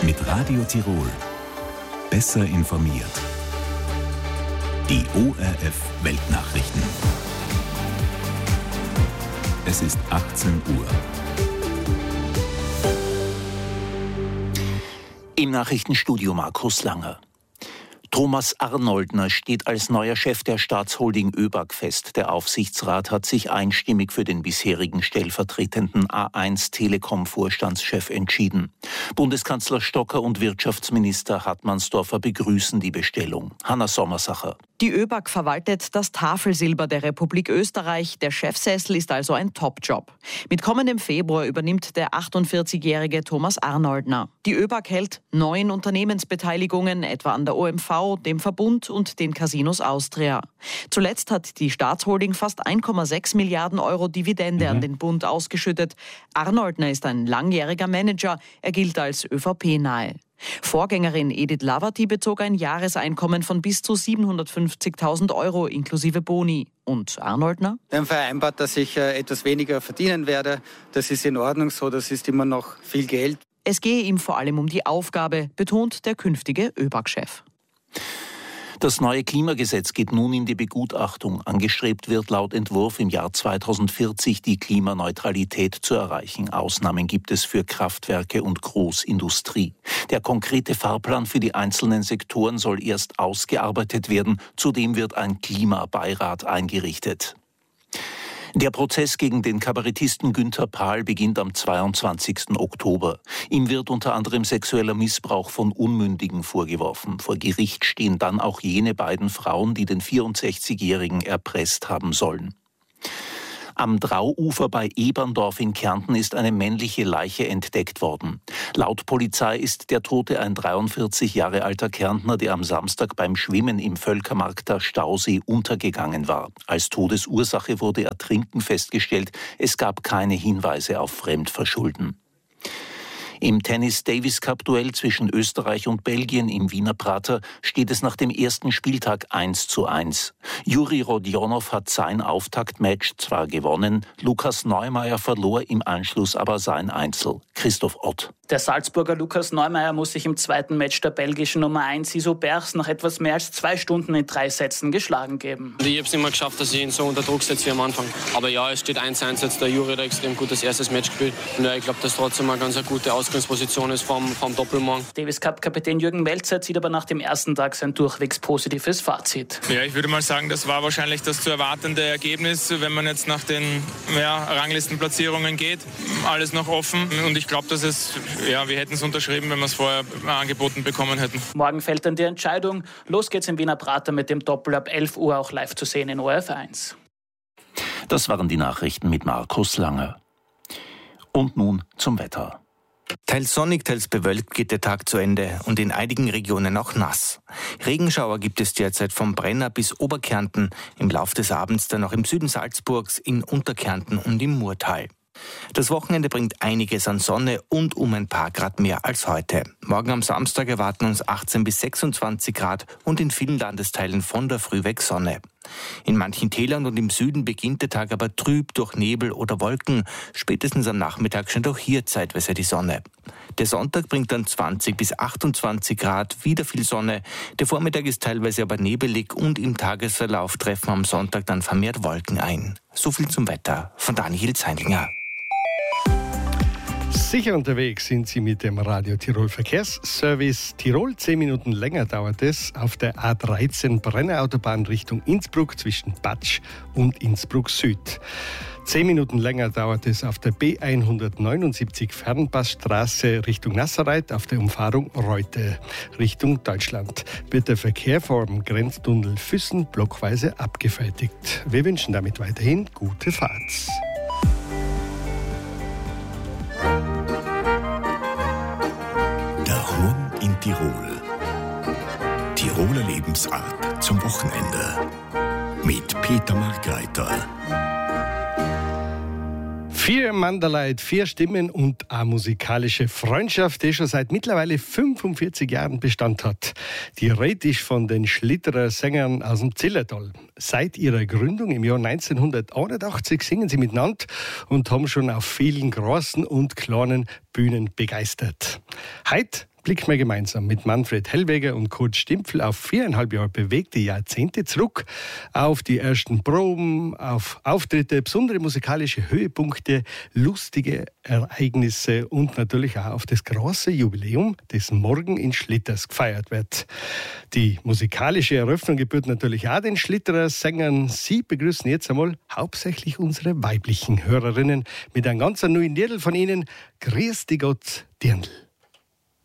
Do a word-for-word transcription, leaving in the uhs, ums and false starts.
Mit Radio Tirol. Besser informiert. Die O R F Weltnachrichten. Es ist achtzehn Uhr. Im Nachrichtenstudio Markus Langer. Thomas Arnoldner steht als neuer Chef der Staatsholding ÖBAG fest. Der Aufsichtsrat hat sich einstimmig für den bisherigen stellvertretenden A eins Telekom-Vorstandschef entschieden. Bundeskanzler Stocker und Wirtschaftsminister Hartmannsdorfer begrüßen die Bestellung. Hanna Sommersacher. Die ÖBAG verwaltet das Tafelsilber der Republik Österreich. Der Chefsessel ist also ein Top-Job. Mit kommendem Februar übernimmt der achtundvierzigjährige Thomas Arnoldner. Die ÖBAG hält neun Unternehmensbeteiligungen, etwa an der O M V, dem Verbund und den Casinos Austria. Zuletzt hat die Staatsholding fast eins Komma sechs Milliarden Euro Dividende mhm. an den Bund ausgeschüttet. Arnoldner ist ein langjähriger Manager. Er gilt als ÖVP-nahe. Vorgängerin Edith Laverty bezog ein Jahreseinkommen von bis zu siebenhundertfünfzigtausend Euro inklusive Boni. Und Arnoldner? Wir haben vereinbart, dass ich äh, etwas weniger verdienen werde. Das ist in Ordnung so, das ist immer noch viel Geld. Es gehe ihm vor allem um die Aufgabe, betont der künftige ÖBAG-Chef. Das neue Klimagesetz geht nun in die Begutachtung. Angestrebt wird laut Entwurf im Jahr zweitausendvierzig die Klimaneutralität zu erreichen. Ausnahmen gibt es für Kraftwerke und Großindustrie. Der konkrete Fahrplan für die einzelnen Sektoren soll erst ausgearbeitet werden. Zudem wird ein Klimabeirat eingerichtet. Der Prozess gegen den Kabarettisten Günther Pahl beginnt am zweiundzwanzigsten Oktober. Ihm wird unter anderem sexueller Missbrauch von Unmündigen vorgeworfen. Vor Gericht stehen dann auch jene beiden Frauen, die den vierundsechzigjährigen erpresst haben sollen. Am Drauufer bei Eberndorf in Kärnten ist eine männliche Leiche entdeckt worden. Laut Polizei ist der Tote ein dreiundvierzig Jahre alter Kärntner, der am Samstag beim Schwimmen im Völkermarkter Stausee untergegangen war. Als Todesursache wurde Ertrinken festgestellt. Es gab keine Hinweise auf Fremdverschulden. Im Tennis-Davis-Cup-Duell zwischen Österreich und Belgien im Wiener Prater steht es nach dem ersten Spieltag eins zu eins. Juri Rodionov hat sein Auftaktmatch zwar gewonnen, Lukas Neumeier verlor im Anschluss aber sein Einzel. Christoph Ott. Der Salzburger Lukas Neumeier muss sich im zweiten Match der belgischen Nummer eins Iso Bergs nach etwas mehr als zwei Stunden in drei Sätzen geschlagen geben. Ich habe es nicht mehr geschafft, dass ich ihn so unter Druck setze wie am Anfang. Aber ja, es steht eins eins jetzt. Der Juri hat ein extrem gutes erstes Match gespielt. Und ja, ich glaube, dass trotzdem eine ganz gute Ausgangsposition ist vom, vom Doppelmann. Davis Cup-Kapitän Jürgen Melzer zieht aber nach dem ersten Tag sein durchwegs positives Fazit. Ja, ich würde mal sagen, das war wahrscheinlich das zu erwartende Ergebnis, wenn man jetzt nach den ja, Ranglistenplatzierungen geht. Alles noch offen. Und ich glaube, dass es, ja, wir hätten es unterschrieben, wenn wir es vorher angeboten bekommen hätten. Morgen fällt dann die Entscheidung. Los geht's im Wiener Prater mit dem Doppel ab elf Uhr auch live zu sehen in O R F eins. Das waren die Nachrichten mit Markus Langer. Und nun zum Wetter. Teils sonnig, teils bewölkt geht der Tag zu Ende und in einigen Regionen auch nass. Regenschauer gibt es derzeit vom Brenner bis Oberkärnten, im Lauf des Abends dann auch im Süden Salzburgs, in Unterkärnten und im Murtal. Das Wochenende bringt einiges an Sonne und um ein paar Grad mehr als heute. Morgen am Samstag erwarten uns achtzehn bis sechsundzwanzig Grad und in vielen Landesteilen von der Früh weg Sonne. In manchen Tälern und im Süden beginnt der Tag aber trüb durch Nebel oder Wolken. Spätestens am Nachmittag scheint auch hier zeitweise die Sonne. Der Sonntag bringt dann zwanzig bis achtundzwanzig Grad, wieder viel Sonne. Der Vormittag ist teilweise aber nebelig und im Tagesverlauf treffen am Sonntag dann vermehrt Wolken ein. So viel zum Wetter von Daniel Zeindlinger. Sicher unterwegs sind Sie mit dem Radio Tirol Verkehrsservice Tirol. Zehn Minuten länger dauert es auf der A dreizehn Brennerautobahn Richtung Innsbruck zwischen Batsch und Innsbruck Süd. Zehn Minuten länger dauert es auf der B hundertneunundsiebzig Fernpassstraße Richtung Nasserreit auf der Umfahrung Reute Richtung Deutschland. Wird der Verkehr vom Grenztunnel Füssen blockweise abgefertigt. Wir wünschen damit weiterhin gute Fahrt. In Tirol. Tiroler Lebensart zum Wochenende. Mit Peter Markreiter. Vier Mandaleit, vier Stimmen und eine musikalische Freundschaft, die schon seit mittlerweile fünfundvierzig Jahren Bestand hat. Die Rede ist von den Schlitterer Sängern aus dem Zillertal. Seit ihrer Gründung im Jahr neunzehnhunderteinundachtzig singen sie miteinander und haben schon auf vielen großen und kleinen Bühnen begeistert. Heute blicken wir gemeinsam mit Manfred Hellweger und Kurt Stimpfel auf viereinhalb Jahre bewegte Jahrzehnte zurück, auf die ersten Proben, auf Auftritte, besondere musikalische Höhepunkte, lustige Ereignisse und natürlich auch auf das große Jubiläum, das morgen in Schlitters gefeiert wird. Die musikalische Eröffnung gebührt natürlich auch den Schlitterer Sängern. Sie begrüßen jetzt einmal hauptsächlich unsere weiblichen Hörerinnen mit einem ganz neuen Lied von ihnen. Grüß dich Gott, Dirndl.